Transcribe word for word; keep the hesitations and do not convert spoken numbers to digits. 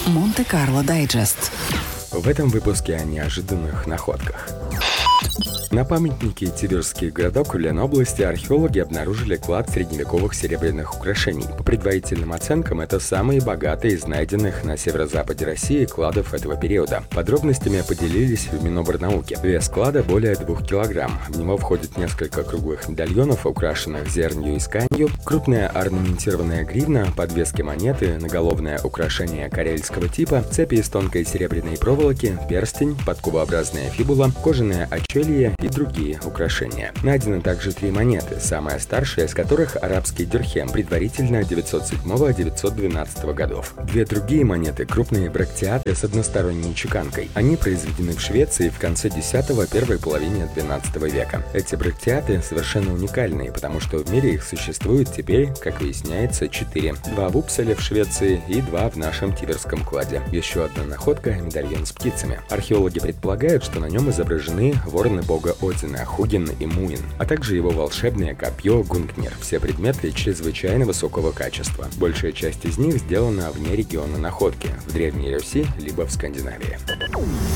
Монте-Карло Дайджест. В этом выпуске о неожиданных находках. На памятнике Тиверский городок в Ленобласти археологи обнаружили клад средневековых серебряных украшений. По предварительным оценкам, это самые богатые из найденных на северо-западе России кладов этого периода. Подробностями поделились в Миноборнауки. Вес клада более двух килограмм. В него входит несколько круглых медальонов, украшенных зернью и сканью, крупная орнаментированная гривна, подвески монеты, наголовное украшение карельского типа, цепи из тонкой серебряной проволоки, перстень, подкубообразная фибула, кожаное очелье и другие украшения. Найдено также три монеты, самая старшая из которых арабский дирхем, предварительно девятьсот седьмого — девятьсот двенадцатого годов. Две другие монеты — крупные брактиаты с односторонней чеканкой. Они произведены в Швеции в конце десятого — первой половине двенадцатого века. Эти брактиаты совершенно уникальные, потому что в мире их существует теперь, как выясняется, четыре. Два в Упселе в Швеции и два в нашем Тиверском кладе. Еще одна находка — медальон с птицами. Археологи предполагают, что на нем изображены вороны бога Одина, Хугин и Муин, а также его волшебное копье Гунгнир. Все предметы чрезвычайно высокого качества. Большая часть из них сделана вне региона находки, в Древней Руси либо в Скандинавии.